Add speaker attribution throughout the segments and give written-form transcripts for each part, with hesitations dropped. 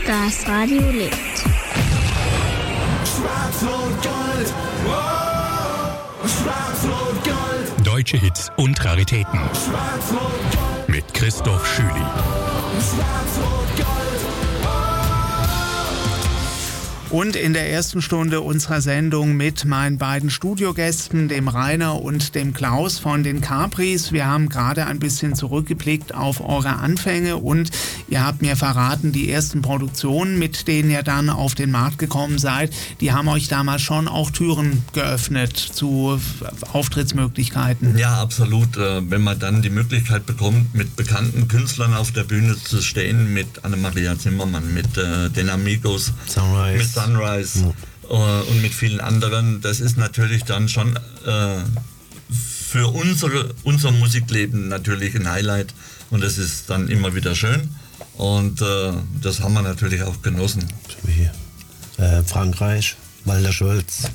Speaker 1: Das Radio lebt.
Speaker 2: Schwarz-Rot-Gold. Oh, Schwarz-Rot-Gold.
Speaker 3: Deutsche Hits und Raritäten.
Speaker 2: Schwarz-Rot-Gold.
Speaker 3: Mit Christoph Schüli.
Speaker 2: Schwarz-Rot-Gold.
Speaker 4: Und in der ersten Stunde unserer Sendung mit meinen beiden Studiogästen, dem Rainer und dem Klaus von den Capris. Wir haben gerade ein bisschen zurückgeblickt auf eure Anfänge und ihr habt mir verraten, die ersten Produktionen, mit denen ihr dann auf den Markt gekommen seid, die haben euch damals schon auch Türen geöffnet zu Auftrittsmöglichkeiten.
Speaker 5: Ja, absolut. Wenn man dann die Möglichkeit bekommt, mit bekannten Künstlern auf der Bühne zu stehen, mit Anne-Maria Zimmermann, mit den Amigos, mit Sunrise und mit vielen anderen, das ist natürlich dann schon für unser Musikleben natürlich ein Highlight und das ist dann immer wieder schön und das haben wir natürlich auch genossen.
Speaker 6: Wie Frankreich, Walter Scholz.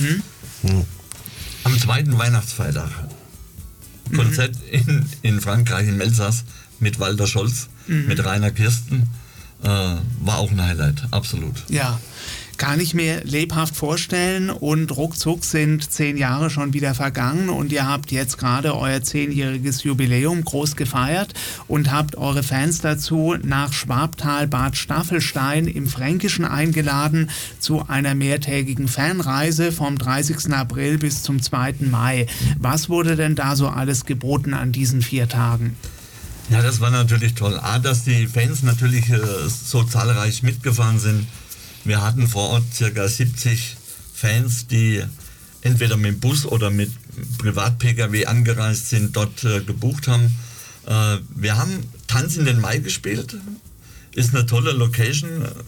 Speaker 5: Am zweiten Weihnachtsfeiertag Konzert in Frankreich, in Elsass mit Walter Scholz, mit Rainer Kirsten, war auch ein Highlight, absolut.
Speaker 4: Ja, kann ich mir lebhaft vorstellen und ruckzuck sind 10 Jahre schon wieder vergangen und ihr habt jetzt gerade euer 10-jähriges Jubiläum groß gefeiert und habt eure Fans dazu nach Schwabtal-Bad Staffelstein im Fränkischen eingeladen zu einer mehrtägigen Fanreise vom 30. April bis zum 2. Mai. Was wurde denn da so alles geboten an diesen 4 Tagen?
Speaker 5: Ja, das war natürlich toll. Dass die Fans natürlich so zahlreich mitgefahren sind. Wir hatten vor Ort ca. 70 Fans, die entweder mit dem Bus oder mit Privat-Pkw angereist sind, dort gebucht haben. Wir haben Tanz in den Mai gespielt. Ist eine tolle Location.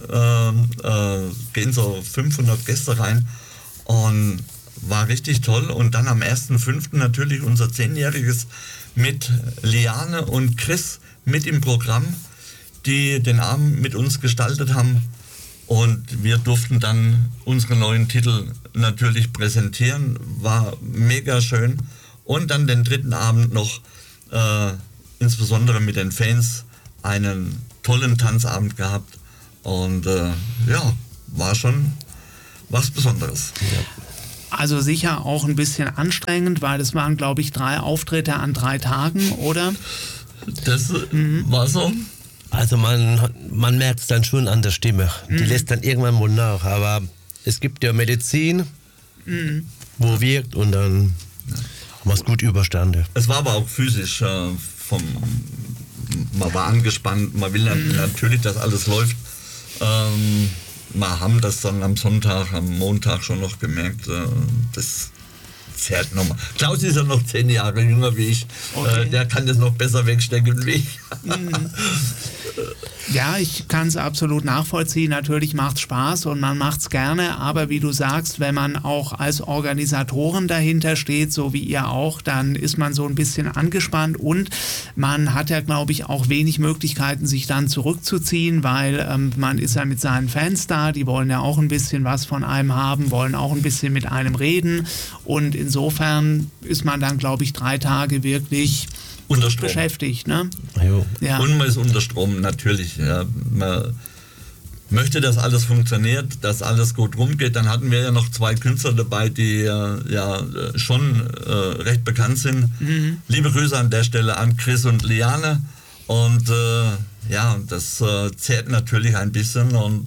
Speaker 5: Gehen so 500 Gäste rein und war richtig toll. Und dann am 1.5. natürlich unser 10-jähriges mit Liane und Chris mit im Programm, die den Abend mit uns gestaltet haben. Und wir durften dann unsere neuen Titel natürlich präsentieren. War mega schön. Und dann den 3. Abend noch, insbesondere mit den Fans, einen tollen Tanzabend gehabt. Und ja, war schon was Besonderes. Ja.
Speaker 4: Also sicher auch ein bisschen anstrengend, weil es waren, glaube ich, 3 Auftritte an 3 Tagen, oder?
Speaker 5: Das war so.
Speaker 6: Also man merkt es dann schon an der Stimme. Die lässt dann irgendwann wohl nach. Aber es gibt ja Medizin, wo wirkt und dann haben wir es gut überstanden.
Speaker 5: Es war aber auch physisch. Man war angespannt. Man will natürlich, dass alles läuft. Wir haben das dann am Sonntag, am Montag schon noch gemerkt. Das zerrt nochmal. Klaus ist ja noch 10 Jahre jünger wie ich. Okay. Der kann das noch besser wegstecken wie ich.
Speaker 4: Ja, ich kann es absolut nachvollziehen. Natürlich macht es Spaß und man macht es gerne. Aber wie du sagst, wenn man auch als Organisatoren dahinter steht, so wie ihr auch, dann ist man so ein bisschen angespannt. Und man hat ja, glaube ich, auch wenig Möglichkeiten, sich dann zurückzuziehen, weil man ist ja mit seinen Fans da. Die wollen ja auch ein bisschen was von einem haben, wollen auch ein bisschen mit einem reden. Und insofern ist man dann, glaube ich, 3 Tage wirklich
Speaker 5: unter Strom
Speaker 4: beschäftigt, ne?
Speaker 5: Ja. Und man ist unter Strom, natürlich. Ja. Man möchte, dass alles funktioniert, dass alles gut rumgeht. Dann hatten wir ja noch 2 Künstler dabei, die schon recht bekannt sind. Liebe Grüße an der Stelle an Chris und Liane. Und das zehrt natürlich ein bisschen. Und,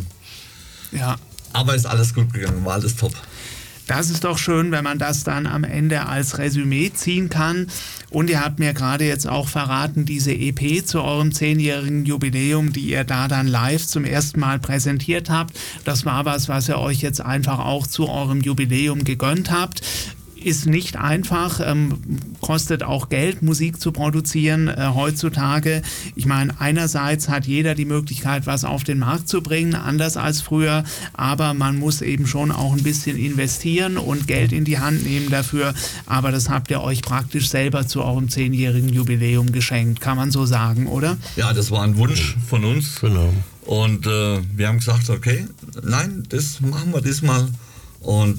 Speaker 5: aber ist alles gut gegangen, war alles top.
Speaker 4: Das ist doch schön, wenn man das dann am Ende als Resümee ziehen kann. Und ihr habt mir gerade jetzt auch verraten, diese EP zu eurem 10-jährigen Jubiläum, die ihr da dann live zum ersten Mal präsentiert habt, das war was ihr euch jetzt einfach auch zu eurem Jubiläum gegönnt habt. Ist nicht einfach, kostet auch Geld, Musik zu produzieren heutzutage. Ich meine, einerseits hat jeder die Möglichkeit, was auf den Markt zu bringen, anders als früher, aber man muss eben schon auch ein bisschen investieren und Geld in die Hand nehmen dafür. Aber das habt ihr euch praktisch selber zu eurem 10-jährigen Jubiläum geschenkt, kann man so sagen, oder?
Speaker 5: Ja, das war ein Wunsch von uns.
Speaker 6: Genau.
Speaker 5: Und wir haben gesagt, okay, nein, das machen wir diesmal. Und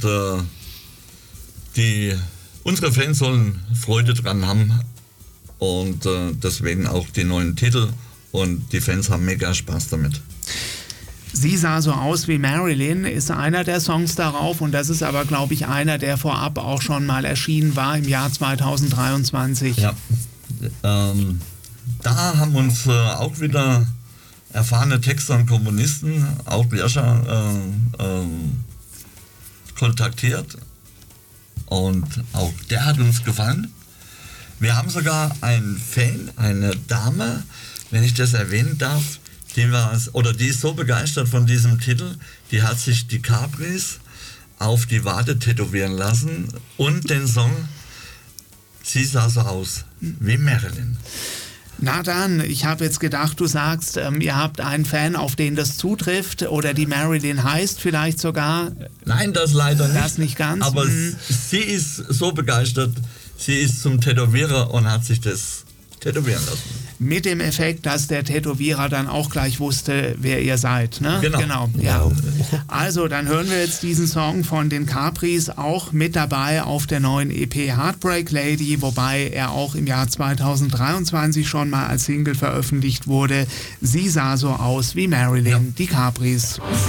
Speaker 5: unsere Fans sollen Freude dran haben und deswegen auch die neuen Titel und die Fans haben mega Spaß damit.
Speaker 4: Sie sah so aus wie Marilyn ist einer der Songs darauf und das ist aber, glaube ich, einer, der vorab auch schon mal erschienen war im Jahr 2023.
Speaker 5: Ja, da haben uns auch wieder erfahrene Texter und Komponisten, auch Jascha, kontaktiert und auch der hat uns gefallen. Wir haben sogar einen Fan, eine Dame, wenn ich das erwähnen darf, die ist so begeistert von diesem Titel, die hat sich die Capris auf die Wade tätowieren lassen und den Song Sie sah so aus wie Marilyn.
Speaker 4: Na dann, ich habe jetzt gedacht, du sagst, ihr habt einen Fan, auf den das zutrifft oder die Marilyn heißt vielleicht sogar.
Speaker 5: Nein, das leider nicht.
Speaker 4: Das nicht ganz.
Speaker 5: Aber sie ist so begeistert, sie ist zum Tätowierer und hat sich das tätowieren lassen.
Speaker 4: Mit dem Effekt, dass der Tätowierer dann auch gleich wusste, wer ihr seid. Ne?
Speaker 5: Genau.
Speaker 4: Ja. Also, dann hören wir jetzt diesen Song von den Capris, auch mit dabei auf der neuen EP Heartbreak Lady, wobei er auch im Jahr 2023 schon mal als Single veröffentlicht wurde. Sie sah so aus wie Marilyn, die Capris.